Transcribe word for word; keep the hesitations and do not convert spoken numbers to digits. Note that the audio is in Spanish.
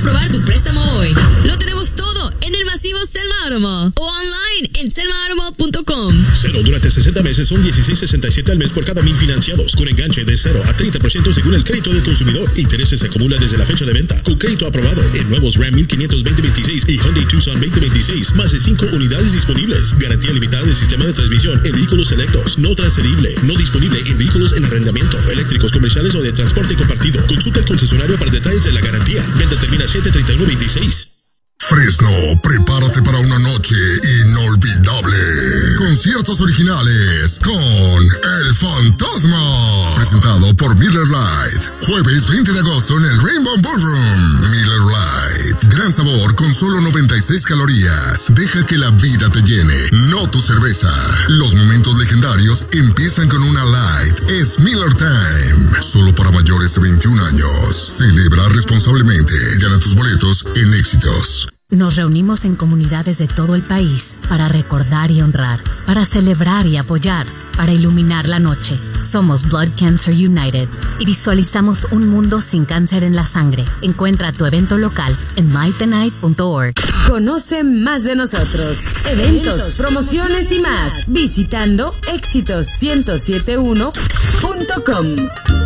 aprobar tu préstamo hoy. Lo tenemos todo en el masivo Selma Automall o online en selma automall punto com. Cero durante sesenta meses son dieciséis sesenta y siete al mes por cada mil financiados, con enganche de cero a treinta por ciento según el crédito del consumidor. Intereses se acumulan desde la fecha de venta, con crédito aprobado en nuevos Ram mil quinientos veinte veintiséis y Hyundai Tucson veinte veintiséis. Más de cinco unidades disponibles. Garantía limitada del sistema de transmisión en vehículos selectos. No transferible. No disponible en vehículos en arrendamiento, eléctricos, comerciales o de transporte compartido. Consulta el concesionario para detalles de la garantía. Venta termina siete treinta y uno veintiséis. Fresno, prepárate para una noche inolvidable. Conciertos originales con El Fantasma. Presentado por Miller Lite. Jueves veinte de agosto en el Rainbow Ballroom. Miller Lite. Gran sabor con solo noventa y seis calorías. Deja que la vida te llene, no tu cerveza. Los momentos legendarios empiezan con una Light. Es Miller Time. Solo para mayores de veintiún años. Celebra responsablemente. Gana tus boletos en Éxitos. Nos reunimos en comunidades de todo el país para recordar y honrar, para celebrar y apoyar, para iluminar la noche. Somos Blood Cancer United y visualizamos un mundo sin cáncer en la sangre. Encuentra tu evento local en light the night punto org. Conoce más de nosotros, eventos, promociones y más, visitando éxitos ciento siete punto uno punto com.